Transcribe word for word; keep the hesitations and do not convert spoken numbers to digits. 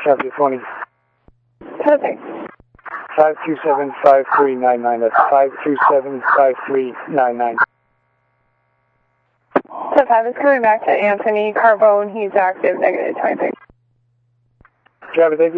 Copy twenty. Perfect. five two seven, five three nine nine. That's five two seven, five three nine nine. So five is coming back to Anthony Carbone. He's active, negative twenty-six. Copy, thank you.